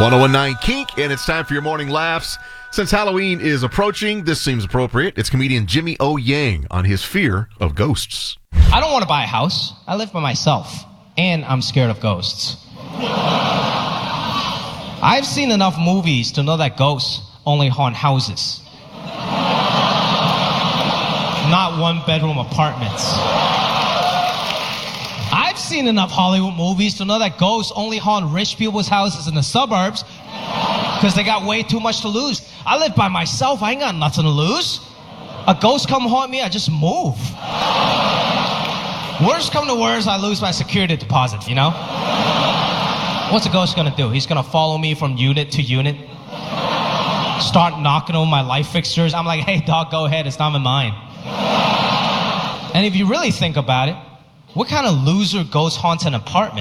1019 Kink, and it's time for your morning laughs. Since Halloween is approaching, this seems appropriate. It's comedian Jimmy O. Yang on his fear of ghosts. I don't want to buy a house. I live by myself, and I'm scared of ghosts. I've seen enough movies to know that ghosts only haunt houses, not one-bedroom apartments. I've seen enough Hollywood movies to know that ghosts only haunt rich people's houses in the suburbs because they got way too much to lose. I live by myself. I ain't got nothing to lose. A ghost come haunt me, I just move. Worst come to worst, I lose my security deposit, you know? What's a ghost gonna do? He's gonna follow me from unit to unit, start knocking on my light fixtures. I'm like, hey, dog, go ahead. It's not mine. And if you really think about it, what kind of loser ghost haunts an apartment?